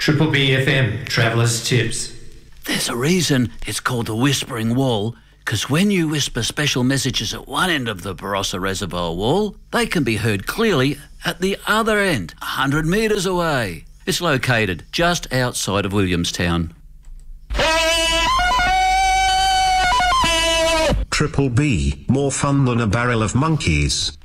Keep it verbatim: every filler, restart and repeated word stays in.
Triple B F M, Traveller's Tips. There's a reason it's called the Whispering Wall, because when you whisper special messages at one end of the Barossa Reservoir wall, they can be heard clearly at the other end, one hundred metres away. It's located just outside of Williamstown. Triple B, more fun than a barrel of monkeys.